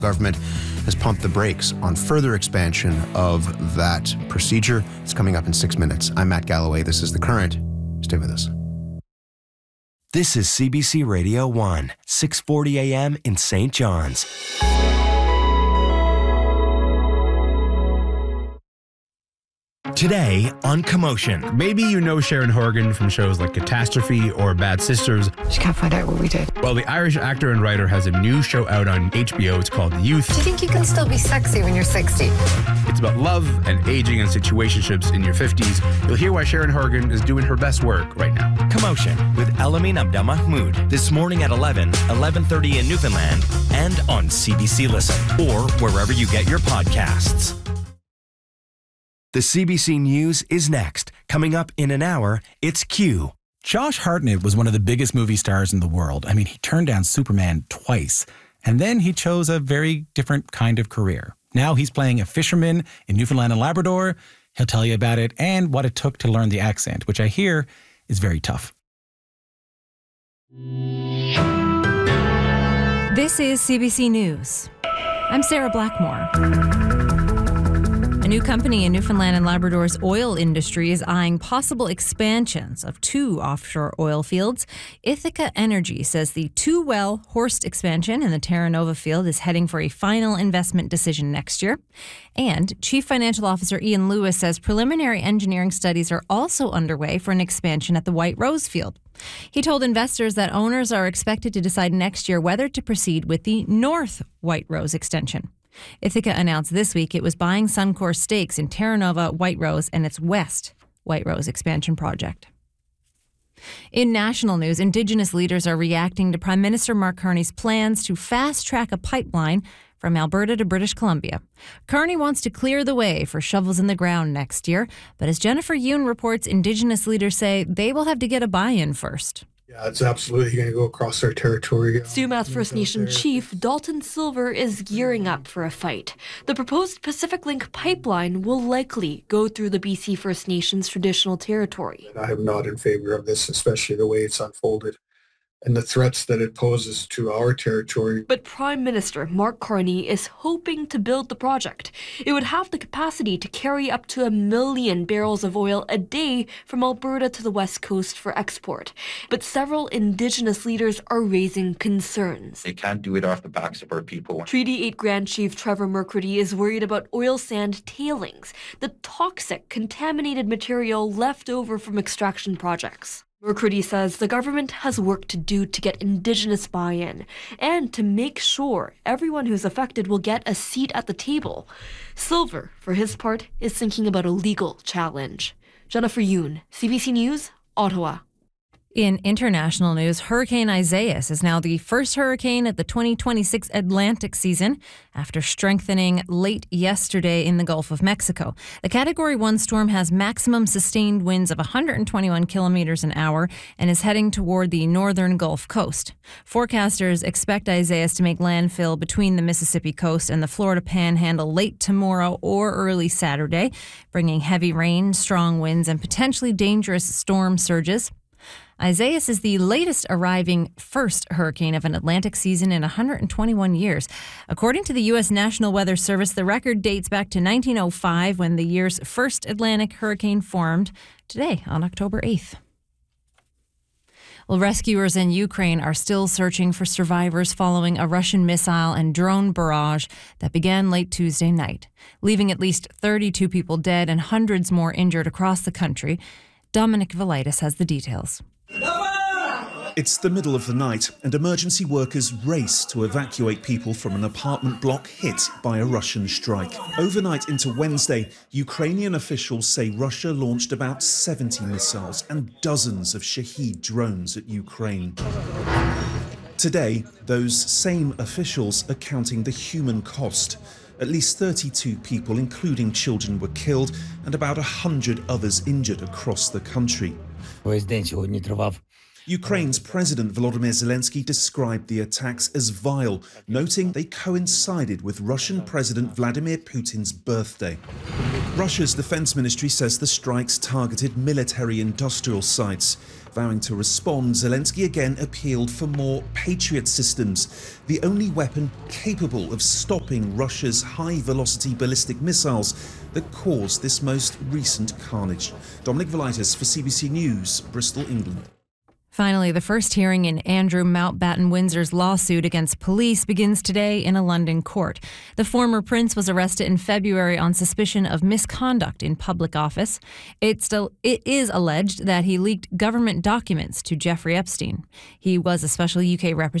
Government has pumped the brakes on further expansion of that procedure. It's coming up in 6 minutes. I'm Matt Galloway. This is The Current. Stay with us. This is CBC Radio 1, 6:40 a.m. in St. John's. Today on Commotion. Maybe you know Sharon Horgan from shows like Catastrophe or Bad Sisters. She can't find out what we did. Well, the Irish actor and writer has a new show out on HBO. It's called Youth. Do you think you can still be sexy when you're 60? It's about love and aging and situationships in your 50s. You'll hear why Sharon Horgan is doing her best work right now. Commotion with Elamin Abdelmahmoud. This morning at 11:30 in Newfoundland, and on CBC Listen, or wherever you get your podcasts. The CBC News is next. Coming up in an hour, it's Q. Josh Hartnett was one of the biggest movie stars in the world. I mean, he turned down Superman twice, and then he chose a very different kind of career. Now he's playing a fisherman in Newfoundland and Labrador. He'll tell you about it and what it took to learn the accent, which I hear is very tough. This is CBC News. I'm Sarah Blackmore. A new company in Newfoundland and Labrador's oil industry is eyeing possible expansions of 2 offshore oil fields. Ithaca Energy says the 2-well Horst expansion in the Terra Nova field is heading for a final investment decision next year. And Chief Financial Officer Ian Lewis says preliminary engineering studies are also underway for an expansion at the White Rose field. He told investors that owners are expected to decide next year whether to proceed with the North White Rose extension. Ithaca announced this week it was buying Suncor stakes in Terra Nova, White Rose, and its West White Rose expansion project. In national news, Indigenous leaders are reacting to Prime Minister Mark Carney's plans to fast-track a pipeline from Alberta to British Columbia. Carney wants to clear the way for shovels in the ground next year, but as Jennifer Yoon reports, Indigenous leaders say they will have to get a buy-in first. Yeah, it's absolutely going to go across our territory. Sumas First Nation Chief Dalton Silver is gearing up for a fight. The proposed Pacific Link pipeline will likely go through the BC First Nations traditional territory. I am not in favor of this, especially the way it's unfolded and the threats that it poses to our territory. But Prime Minister Mark Carney is hoping to build the project. It would have the capacity to carry up to 1 million barrels of oil a day from Alberta to the West Coast for export. But several Indigenous leaders are raising concerns. They can't do it off the backs of our people. Treaty 8 Grand Chief Trevor McCurdy is worried about oil sand tailings, the toxic, contaminated material left over from extraction projects. McCurdy says the government has work to do to get Indigenous buy-in and to make sure everyone who's affected will get a seat at the table. Silver, for his part, is thinking about a legal challenge. Jennifer Yoon, CBC News, Ottawa. In international news, Hurricane Isaias is now the first hurricane of the 2026 Atlantic season after strengthening late yesterday in the Gulf of Mexico. The Category 1 storm has maximum sustained winds of 121 kilometers an hour and is heading toward the northern Gulf Coast. Forecasters expect Isaias to make landfall between the Mississippi coast and the Florida Panhandle late tomorrow or early Saturday, bringing heavy rain, strong winds, and potentially dangerous storm surges. Isaias is the latest arriving first hurricane of an Atlantic season in 121 years. According to the U.S. National Weather Service, the record dates back to 1905 when the year's first Atlantic hurricane formed, today on October 8th. Well, rescuers in Ukraine are still searching for survivors following a Russian missile and drone barrage that began late Tuesday night, leaving at least 32 people dead and hundreds more injured across the country. Dominic Velitis has the details. It's the middle of the night, and emergency workers race to evacuate people from an apartment block hit by a Russian strike. Overnight into Wednesday, Ukrainian officials say Russia launched about 70 missiles and dozens of Shahed drones at Ukraine. Today, those same officials are counting the human cost. At least 32 people, including children, were killed and about 100 others injured across the country. Ukraine's President Volodymyr Zelensky described the attacks as vile, noting they coincided with Russian President Vladimir Putin's birthday. Russia's defense ministry says the strikes targeted military-industrial sites. Vowing to respond, Zelensky again appealed for more Patriot systems, the only weapon capable of stopping Russia's high-velocity ballistic missiles that caused this most recent carnage. Dominic Velitis for CBC News, Bristol, England. Finally, the first hearing in Andrew Mountbatten-Windsor's lawsuit against police begins today in a London court. The former prince was arrested in February on suspicion of misconduct in public office. It is alleged that he leaked government documents to Jeffrey Epstein. He was a special UK representative